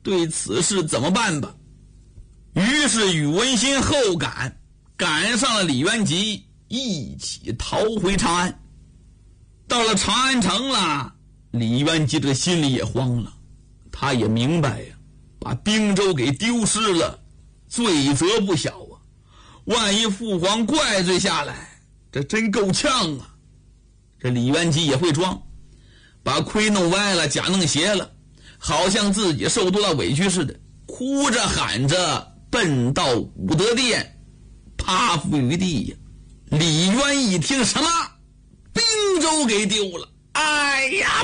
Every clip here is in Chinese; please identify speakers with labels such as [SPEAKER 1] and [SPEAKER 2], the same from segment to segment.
[SPEAKER 1] 对此事怎么办吧。于是宇文新后赶上了李元吉，一起逃回长安。到了长安城了，李元吉这个心里也慌了，他也明白呀，把并州给丢失了，罪责不小啊。万一父皇怪罪下来，这真够呛啊。这李元吉也会装，把盔弄歪了，甲弄斜了，好像自己受多大委屈似的，哭着喊着奔到武德殿，趴伏于地呀。李渊一听，什么并州给丢了，哎呀，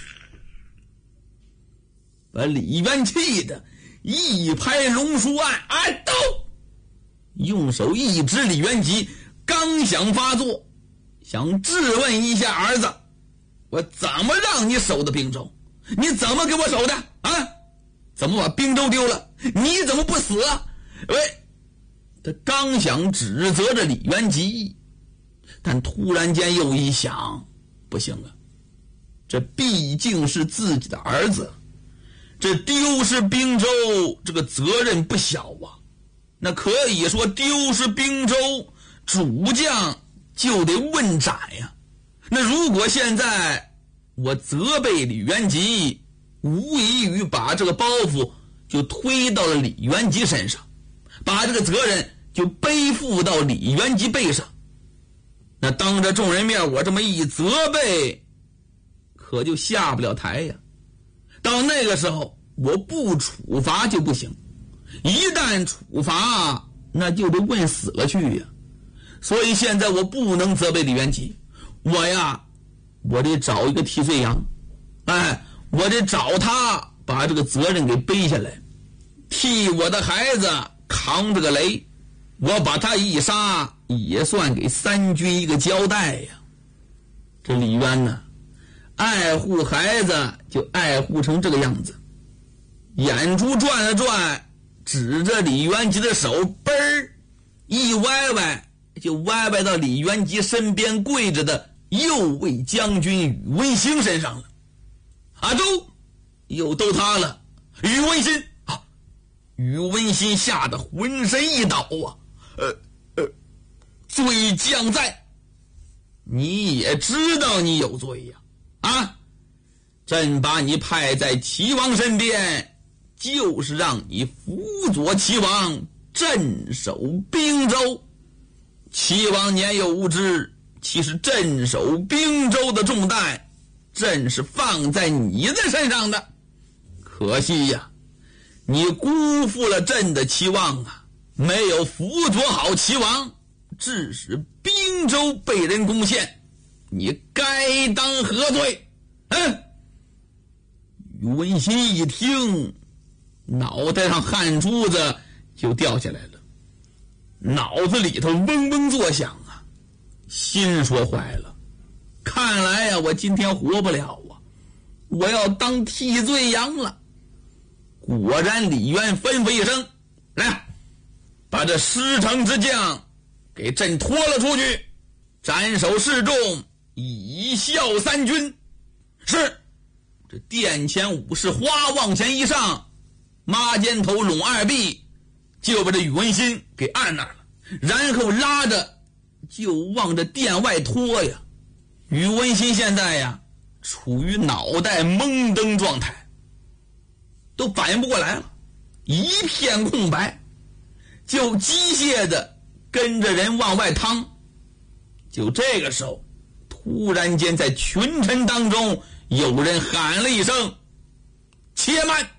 [SPEAKER 1] 把李渊气的一拍龙书案，都用手一指李元吉，刚想发作，想质问一下儿子，我怎么让你守的并州？你怎么给我守的啊？怎么把并州丢了？你怎么不死啊？喂，他刚想指责着李元吉，但突然间又一想，不行啊，这毕竟是自己的儿子，这丢失并州这个责任不小啊。那可以说丢失并州，主将就得问斩呀。那如果现在我责备李元吉，无异于把这个包袱就推到了李元吉身上，把这个责任就背负到李元吉背上。那当着众人面我这么一责备，可就下不了台呀。到那个时候我不处罚就不行，一旦处罚那就得问死了去呀。所以现在我不能责备李元吉，我得找一个替罪羊，我得找他把这个责任给背下来，替我的孩子扛这个雷。我把他一杀，也算给三军一个交代呀。这李渊呢，爱护孩子就爱护成这个样子，眼珠转了转，指着李元吉的手，嘣儿一歪歪，就歪歪到李元吉身边跪着的右卫将军宇文兴身上了。又都他了，宇文新啊！宇文新吓得浑身一抖啊！罪将在，你也知道你有罪呀！朕把你派在齐王身边，就是让你辅佐齐王镇守并州。齐王年幼无知，其实镇守并州的重担，朕是放在你的身上的。可惜呀，你辜负了朕的期望啊，没有辅佐好齐王，致使并州被人攻陷，你该当何罪？宇文新一听，脑袋上汗珠子就掉下来了，脑子里头嗡嗡作响啊，心说坏了，看来呀，我今天活不了啊，我要当替罪羊了。果然李渊吩咐一声，来，把这师承之将给朕拖了出去，斩首示众，以孝三军。是。这殿前武士花往前一上，抹肩头拢二臂，就把这宇文新给按那儿了，然后拉着就往这殿外拖呀。宇文新现在呀处于脑袋懵登状态，都反应不过来了，一片空白，就机械的跟着人往外趟。就这个时候，突然间在群臣当中有人喊了一声，且慢！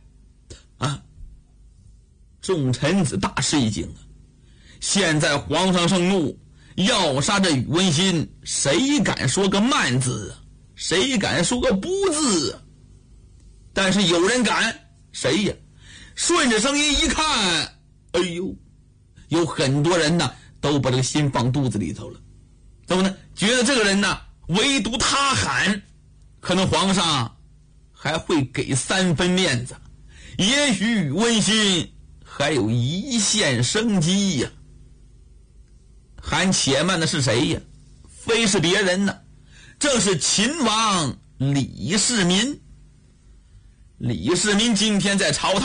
[SPEAKER 1] 众臣子大吃一惊啊！现在皇上盛怒，要杀这宇文新，谁敢说个慢字啊？谁敢说个不字啊？但是有人敢，谁呀？顺着声音一看，有很多人呢都把这个心放肚子里头了。怎么呢？觉得这个人呢，唯独他喊，可能皇上还会给3分面子，也许宇文新还有一线生机呀。喊且慢的是谁呀？非是别人呢，正是秦王李世民。李世民今天在朝堂